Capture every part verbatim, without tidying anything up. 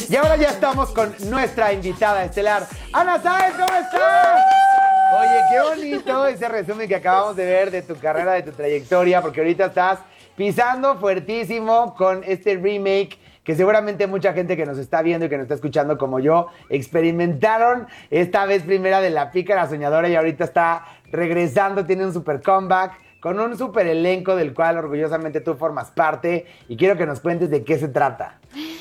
Y ahora ya estamos con nuestra invitada estelar, Ana Sáez, ¿cómo estás? Oye, qué bonito ese resumen que acabamos de ver de tu carrera, de tu trayectoria, porque ahorita estás pisando fuertísimo con este remake que seguramente mucha gente que nos está viendo y que nos está escuchando como yo experimentaron esta vez primera de La Pícara Soñadora y ahorita está regresando, tiene un super comeback con un super elenco del cual orgullosamente tú formas parte y quiero que nos cuentes de qué se trata.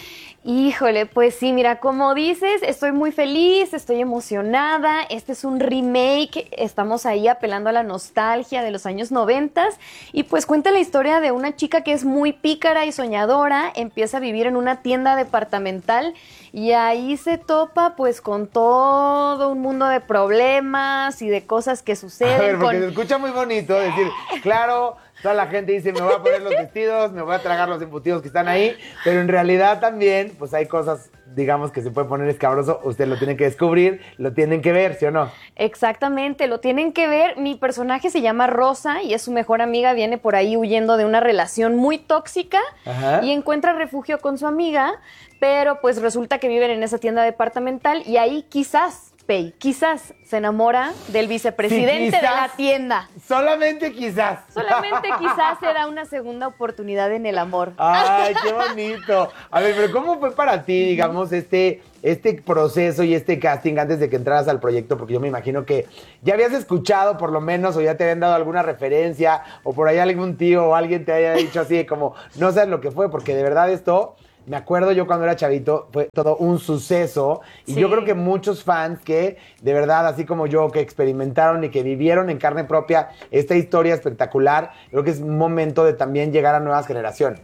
Híjole, pues sí, mira, como dices, estoy muy feliz, estoy emocionada. Este es un remake, estamos ahí apelando a la nostalgia de los años noventas y pues cuenta la historia de una chica que es muy pícara y soñadora, empieza a vivir en una tienda departamental y ahí se topa pues con todo un mundo de problemas y de cosas que suceden. A ver, porque con... se escucha muy bonito decir, claro, toda la gente dice, me voy a poner los vestidos, me voy a tragar los embutidos que están ahí, pero en realidad también, pues hay cosas, digamos, que se puede poner escabroso, usted lo tiene que descubrir, lo tienen que ver, ¿sí o no? Exactamente, lo tienen que ver. Mi personaje se llama Rosa y es su mejor amiga, viene por ahí huyendo de una relación muy tóxica. Ajá. Y encuentra refugio con su amiga, pero pues resulta que viven en esa tienda departamental y ahí quizás... Pei, quizás se enamora del vicepresidente sí, quizás, de la tienda. Solamente quizás. Solamente quizás se da una segunda oportunidad en el amor. Ay, qué bonito. A ver, pero ¿cómo fue para ti, digamos, este, este proceso y este casting antes de que entraras al proyecto? Porque yo me imagino que ya habías escuchado por lo menos o ya te habían dado alguna referencia o por ahí algún tío o alguien te haya dicho así de como, no sabes lo que fue, porque de verdad esto... Me acuerdo yo cuando era chavito, fue todo un suceso y sí. Yo creo que muchos fans que de verdad, así como yo, que experimentaron y que vivieron en carne propia esta historia espectacular, creo que es un momento de también llegar a nuevas generaciones.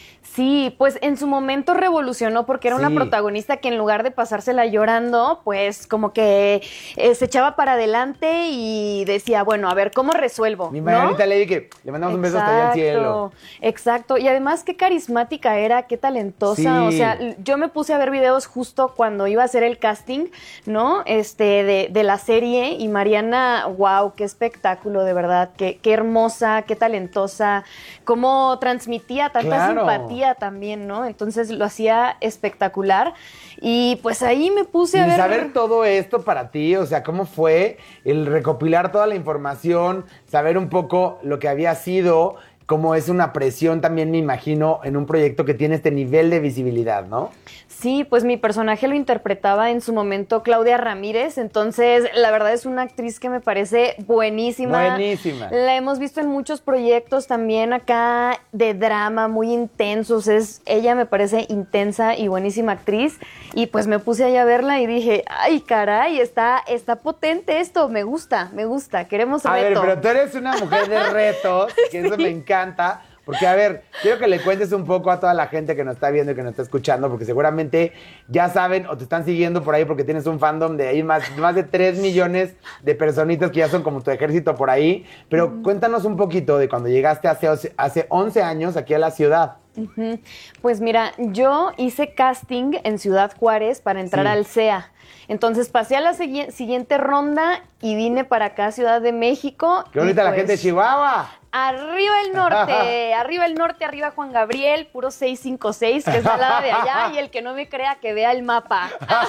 Sí, pues en su momento revolucionó porque era sí. Una protagonista que en lugar de pasársela llorando, pues como que eh, se echaba para adelante y decía, bueno, a ver, ¿cómo resuelvo? Mi Margarita Levy, que le mandamos exacto, un beso hasta allá al cielo. Exacto, y además qué carismática era, qué talentosa, sí. O sea, yo me puse a ver videos justo cuando iba a hacer el casting, ¿no? Este, de, de la serie y Mariana, wow, qué espectáculo, de verdad, qué, qué hermosa, qué talentosa, cómo transmitía tanta claro. simpatía también, ¿no? Entonces lo hacía espectacular y pues ahí me puse y a ver... saber todo esto para ti, o sea, ¿cómo fue el recopilar toda la información, saber un poco lo que había sido, cómo es una presión también, me imagino, en un proyecto que tiene este nivel de visibilidad, ¿no? Sí, pues mi personaje lo interpretaba en su momento Claudia Ramírez, entonces la verdad es una actriz que me parece buenísima. Buenísima. La hemos visto en muchos proyectos también acá de drama muy intensos, es, ella me parece intensa y buenísima actriz y pues me puse ahí a verla y dije, ay caray, está, está potente esto, me gusta, me gusta, queremos reto. A ver, pero tú eres una mujer de retos, que eso sí. Me encanta. Porque, a ver, quiero que le cuentes un poco a toda la gente que nos está viendo y que nos está escuchando, porque seguramente ya saben o te están siguiendo por ahí porque tienes un fandom de ahí más, más de tres millones de personitas que ya son como tu ejército por ahí. Pero mm. cuéntanos un poquito de cuando llegaste hace, hace once años aquí a la ciudad. Uh-huh. Pues mira, yo hice casting en Ciudad Juárez para entrar sí. al C E A. Entonces pasé a la sigui- siguiente ronda y vine para acá, Ciudad de México. ¡Qué bonita pues, la gente de Chihuahua! Arriba el norte, arriba el norte, arriba Juan Gabriel, puro seis cinco seis, que es al lado de allá, y el que no me crea que vea el mapa.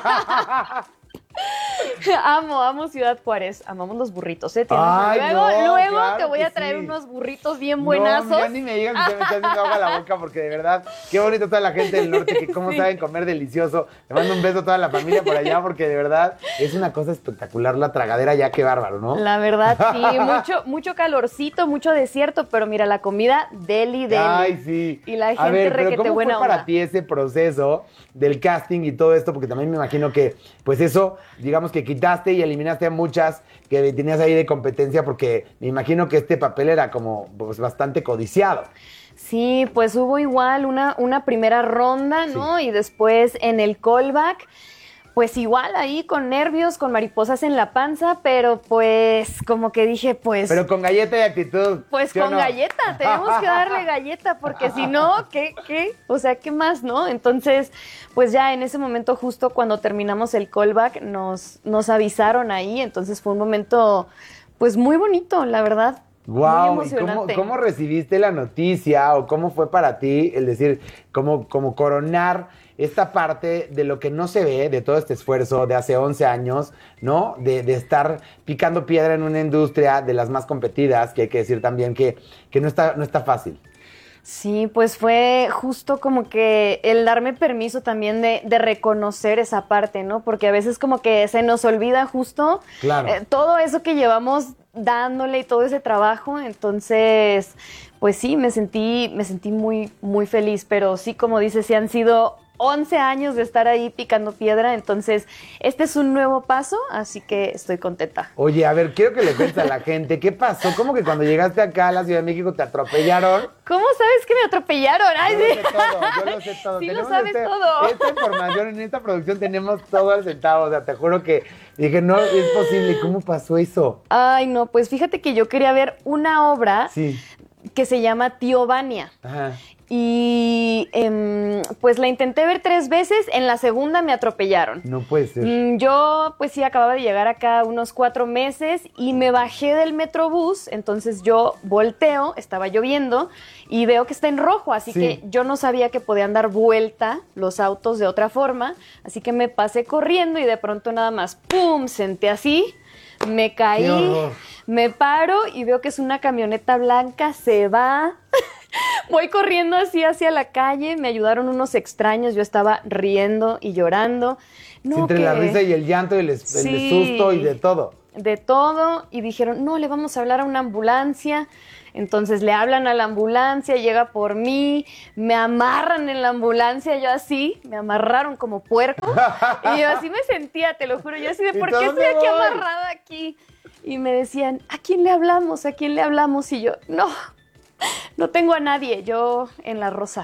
Amo, amo Ciudad Juárez, amamos los burritos, ¿eh? Ay, luego no, luego claro te voy a traer sí. unos burritos bien buenazos. No, ya ni me digas que se me está haciendo agua la boca porque de verdad, qué bonito toda la gente del norte, que cómo sí. saben comer delicioso. Te mando un beso a toda la familia por allá porque de verdad es una cosa espectacular la tragadera ya, qué bárbaro, ¿no? La verdad, sí, mucho, mucho calorcito, mucho desierto, pero mira, la comida deli, deli. Ay, sí. Y la gente a ver, requete pero ¿cómo buena fue para onda? ti ese proceso del casting y todo esto? Porque también me imagino que, pues eso, digamos que quitaste y eliminaste a muchas que tenías ahí de competencia porque me imagino que este papel era como pues, bastante codiciado. Sí, pues hubo igual una, una primera ronda, ¿no? Sí. Y después en el callback, pues igual ahí con nervios, con mariposas en la panza, pero pues como que dije, pues... Pero con galleta y actitud. Pues ¿sí con no? galleta, tenemos que darle galleta, porque si no, ¿qué, qué? O sea, ¿qué más, no? Entonces, pues ya en ese momento, justo cuando terminamos el callback, nos, nos avisaron ahí, entonces fue un momento, pues muy bonito, la verdad. Wow, muy emocionante. ¿Y cómo, cómo recibiste la noticia o cómo fue para ti el decir, cómo, cómo coronar esta parte de lo que no se ve, de todo este esfuerzo de hace once años, ¿no? De, de estar picando piedra en una industria de las más competidas, que hay que decir también que, que no está, no está fácil. Sí, pues fue justo como que el darme permiso también de, de reconocer esa parte, ¿no? Porque a veces como que se nos olvida justo Claro. eh, todo eso que llevamos dándole y todo ese trabajo. Entonces, pues sí, me sentí, me sentí muy, muy feliz. Pero sí, como dices, sí han sido once años de estar ahí picando piedra. Entonces, este es un nuevo paso, así que estoy contenta. Oye, a ver, quiero que le cuentes a la gente, ¿qué pasó? ¿Cómo que cuando llegaste acá a la Ciudad de México te atropellaron? ¿Cómo sabes que me atropellaron? Ay, Yo sí. lo sé todo, yo lo sé todo. Sí, lo Tenemos sabes este- todo. Esta información, en esta producción tenemos todo al centavo. O sea, te juro que dije, no es posible. ¿Cómo pasó eso? Ay, no, pues fíjate que yo quería ver una obra Sí. que se llama Tío Vania. Ajá. Y em, pues la intenté ver tres veces, en la segunda me atropellaron. No puede ser. Mm, Yo pues sí acababa de llegar acá unos cuatro meses y me bajé del metrobús, entonces yo volteo, estaba lloviendo y veo que está en rojo, así Sí. que yo no sabía que podían dar vuelta los autos de otra forma, así que me pasé corriendo y de pronto nada más, ¡pum!, senté así, me Qué caí, horror. me paro y veo que es una camioneta blanca, se va. Voy corriendo así hacia la calle, me ayudaron unos extraños, yo estaba riendo y llorando. No, Sí, entre que- la risa y el llanto y el, es- el Sí. susto y de todo. de todo, y dijeron, no, le vamos a hablar a una ambulancia. Entonces le hablan a la ambulancia, llega por mí, me amarran en la ambulancia, yo así, me amarraron como puerco, y yo así me sentía, te lo juro, yo así de, ¿Y ¿por qué dónde estoy aquí voy? amarrada aquí? Y me decían, ¿a quién le hablamos? ¿A quién le hablamos? Y yo, no, no tengo a nadie, yo en la rosa.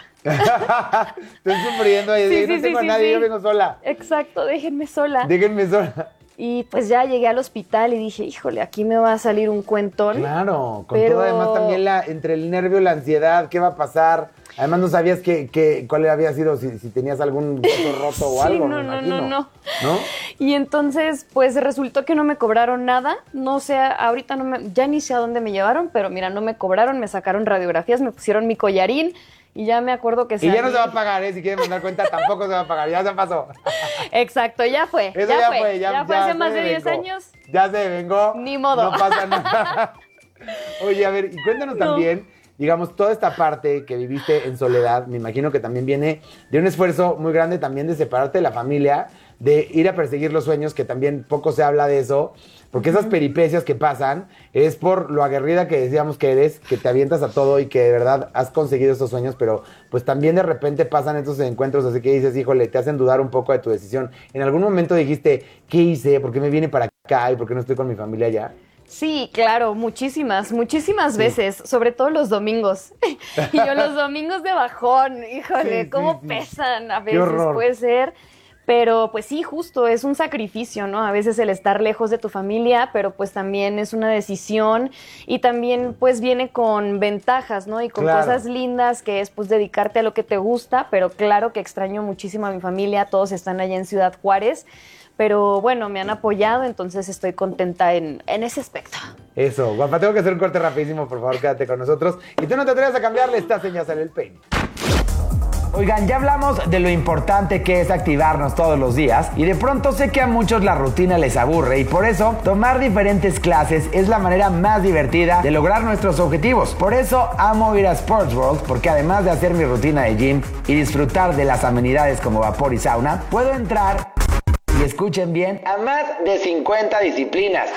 Estoy sufriendo y Sí, no sí, tengo sí, a nadie, sí, yo sí. vengo sola. Exacto, déjenme sola. Déjenme sola. Y pues ya llegué al hospital y dije, híjole, aquí me va a salir un cuentón. Claro, con Pero- todo además también la, entre el nervio, la ansiedad, ¿qué va a pasar? Además no sabías que, que, cuál había sido, si, si tenías algún hueso roto o Sí, algo, no, me no, imagino. no, no. ¿No? Y entonces, pues resultó que no me cobraron nada. No sé, ahorita no me, ya ni sé a dónde me llevaron, pero mira, no me cobraron, me sacaron radiografías, me pusieron mi collarín y ya me acuerdo que Y ya no salí. se va a pagar, ¿eh? Si quieren mandar cuenta, tampoco se va a pagar, ya se pasó. Exacto, ya fue. Eso ya, ya, fue, fue, ya, fue ya hace se más de diez vengó. años. Ya se vengó. Ni modo. No pasa nada. Oye, a ver, y cuéntanos No. también, digamos, toda esta parte que viviste en soledad, me imagino que también viene de un esfuerzo muy grande también de separarte de la familia, de ir a perseguir los sueños, que también poco se habla de eso, porque esas peripecias que pasan es por lo aguerrida que decíamos que eres, que te avientas a todo y que de verdad has conseguido esos sueños, pero pues también de repente pasan estos encuentros, así que dices, híjole, te hacen dudar un poco de tu decisión. ¿En algún momento dijiste, qué hice? ¿Por qué me vine para acá? ¿Y por qué no estoy con mi familia allá? Sí, claro, muchísimas, muchísimas Sí. veces, sobre todo los domingos. Y yo los domingos de bajón, híjole, Sí, cómo sí, sí. pesan a Qué veces, horror. puede ser. Pero pues sí, justo, es un sacrificio, ¿no? A veces el estar lejos de tu familia, pero pues también es una decisión y también pues viene con ventajas, ¿no? Y con Claro. cosas lindas que es pues dedicarte a lo que te gusta, pero claro que extraño muchísimo a mi familia, todos están allá en Ciudad Juárez, pero bueno, me han apoyado, entonces estoy contenta en, en ese aspecto. Eso, guapa, tengo que hacer un corte rapidísimo, por favor, quédate con nosotros. Y tú no te atreves a cambiarle, esta señal sale el peine. Oigan, ya hablamos de lo importante que es activarnos todos los días y de pronto sé que a muchos la rutina les aburre y por eso tomar diferentes clases es la manera más divertida de lograr nuestros objetivos. Por eso amo ir a Sports World porque además de hacer mi rutina de gym y disfrutar de las amenidades como vapor y sauna, puedo entrar, y escuchen bien, a más de cincuenta disciplinas.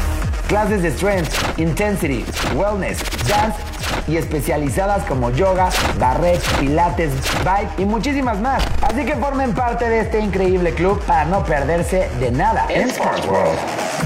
Clases de strength, intensity, wellness, dance y especializadas como yoga, barret, pilates, bike y muchísimas más. Así que formen parte de este increíble club para no perderse de nada en Sports World.